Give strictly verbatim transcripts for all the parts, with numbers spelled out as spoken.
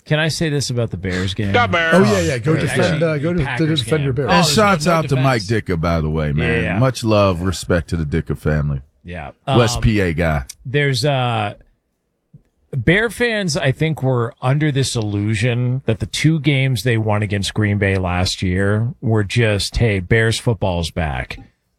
Can I say this about the Bears game? The Bears. Oh, yeah, yeah. Go Actually, defend, uh, go to, to Packers defend your game. Bears. Oh, And there's shouts no- no out to Mike defense. Ditka, by the way, man. Yeah. Much love, respect to the Ditka family. Yeah. West Um, P A guy. There's uh Bear fans, I think, were under this illusion that the two games they won against Green Bay last year were just, hey, Bears football's back.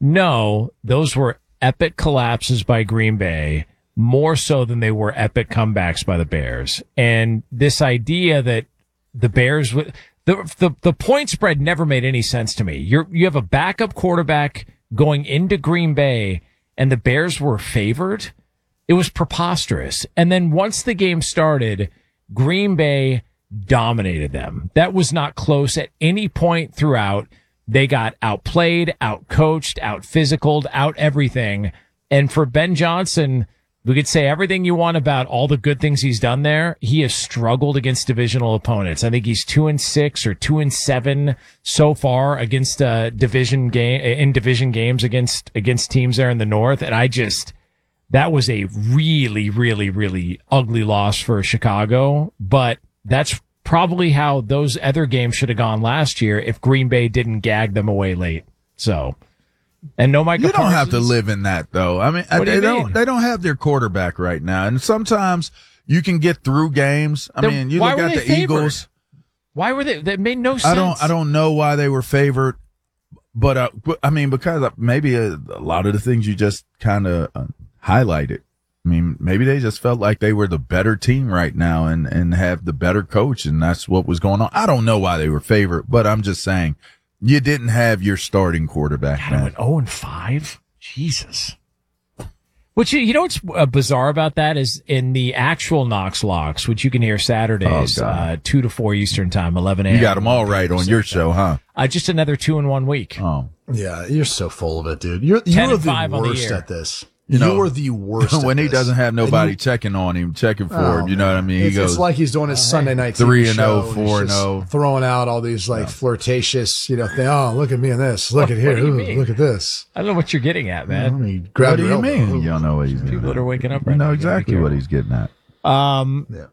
No, those were epic collapses by Green Bay, more so than they were epic comebacks by the Bears. And this idea that the Bears would, the, the, the point spread never made any sense to me. You're, you have a backup quarterback going into Green Bay and the Bears were favored. It was preposterous. And then once the game started, Green Bay dominated them. That was not close at any point throughout. They got outplayed, outcoached, out-physicaled, out everything. And for Ben Johnson, we could say everything you want about all the good things he's done there. He has struggled against divisional opponents. I think he's two and six or two and seven so far against uh, division game in division games against against teams there in the North. And I just, that was a really, really, really ugly loss for Chicago. But that's probably how those other games should have gone last year if Green Bay didn't gag them away late. So. And no Micah You don't Parsons. have to live in that, though. I mean, What do they you don't. mean? They don't have their quarterback right now, and sometimes you can get through games. I Then mean, you why look were at they the favored? Eagles. Why were they? That made no sense. I don't. I don't know why they were favored, but uh, but, I mean, because maybe a, a lot of the things you just kind of uh, highlighted. I mean, maybe they just felt like they were the better team right now and and have the better coach, and that's what was going on. I don't know why they were favored, but I'm just saying. You didn't have your starting quarterback, God, I man. went oh and five. Jesus. Which, you know what's uh, bizarre about that is in the actual Knox Locks, which you can hear Saturdays, Oh, God. uh, two to four Eastern time, eleven a.m. You got them all right on your show, huh? Uh, just another two in one week. Oh. Yeah, you're so full of it, dude. You're, ten you're and the five on the worst year. at this. You know, you're the worst when at he this. doesn't have nobody And you- checking on him, checking for Oh, him, you know what I mean? He It's, goes it's like he's doing his Sunday night T V three and show, oh, he's four and just oh. throwing out all these like flirtatious, you know, thing. Oh, look at me in this. Look What- at here. what do you Ooh, mean? look at this. I don't know what you're getting at, Let man. me grab what do your you elbow. mean? You don't know what he's getting People at. that are waking up You right know now. You gotta be exactly what careful. he's getting at. Um, Yeah.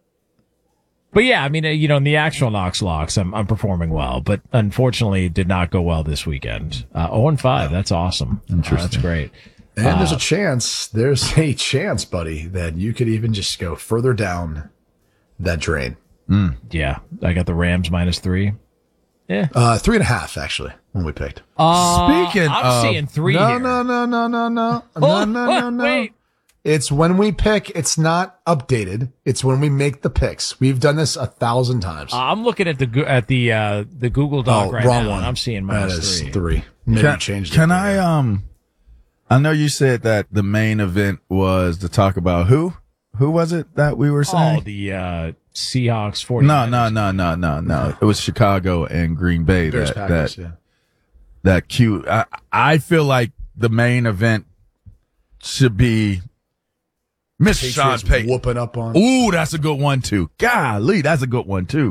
But yeah, I mean, uh, you know, in the actual Knox Locks, I'm, I'm performing well, but unfortunately it did not go well this weekend. Uh, oh and five. That's awesome. Uh, that's Interesting. great. And there's Uh, a chance, there's a chance, buddy, that you could even just go further down that drain. Yeah. I got the Rams minus three. Yeah. Uh, three and a half, actually, when we picked. Uh, Speaking I'm of- seeing three No, here. no, no, no, no, no, Oh, no, no, no, no. Wait. It's when we pick. It's not updated. It's when we make the picks. We've done this a thousand times. I'm looking at the Go- at the uh, the Google Doc oh, right wrong now. one. and I'm seeing that minus is three. three. Maybe Can, you changed it. can I, um, I know you said that the main event was to talk about who? Who was it that we were Oh, saying? the uh, Seahawks forty. no, no, no, no, no, no. It was Chicago and Green Bay. Bears, that, Packers, that, yeah. that cute. I, I feel like the main event should be Miss Sean Patriots Payton. whooping up on. Ooh, that's a good one too. Golly, that's a good one too.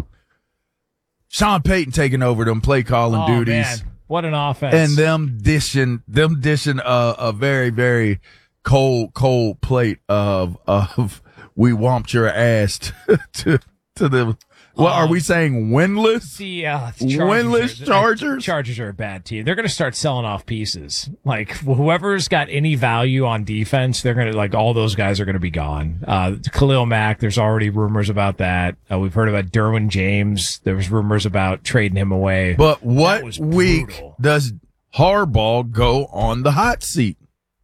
Sean Payton taking over them play calling Oh, duties man. What an offense. and them dishing them dishing a, a very very cold cold plate of of we whomped your ass to to, to the. What are Um, we saying? Winless? the, uh, the Winless are- Chargers? Chargers are a bad team. They're going to start selling off pieces. Like whoever's got any value on defense, they're going to like all those guys are going to be gone. Uh, Khalil Mack, there's already rumors about that. Uh, we've heard about Derwin James. There was rumors about trading him away. But That what was week brutal. does Harbaugh go on the hot seat?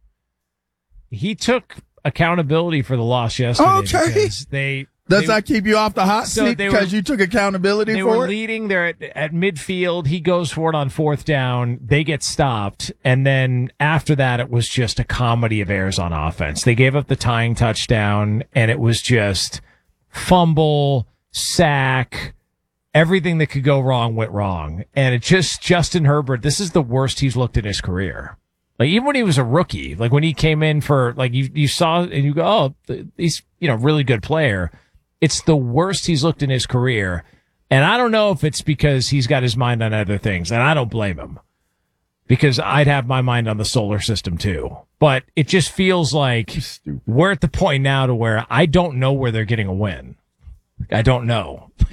He took accountability for the loss yesterday. Okay. because they Does they, that keep you off the hot So seat they because were- you took accountability They for were it? leading. They're at, at midfield. He goes for it on fourth down. They get stopped. And then after that, it was just a comedy of errors on offense. They gave up the tying touchdown, and it was just fumble, sack, everything that could go wrong went wrong. And it just, Justin Herbert, this is the worst he's looked in his career. Like even when he was a rookie, like when he came in for, like you, you saw and you go, oh, he's, you know, really good player. It's the worst he's looked in his career. And I don't know if it's because he's got his mind on other things, and I don't blame him because I'd have my mind on the solar system too. But it just feels like Stupid. we're at the point now to where I don't know where they're getting a win. I don't know.